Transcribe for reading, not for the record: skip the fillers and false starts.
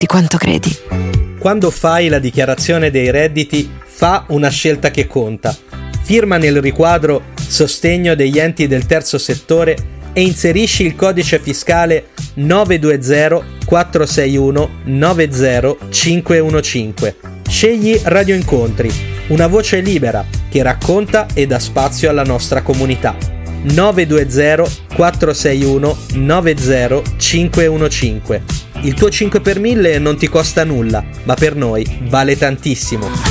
di quanto credi. Quando fai la dichiarazione dei redditi, fa una scelta che conta. Firma nel riquadro Sostegno degli enti del terzo settore e inserisci il codice fiscale 920 461 90515. Scegli Radio Incontri, una voce libera che racconta e dà spazio alla nostra comunità. 920 461 90515. Il tuo 5 per 1000 non ti costa nulla, ma per noi vale tantissimo.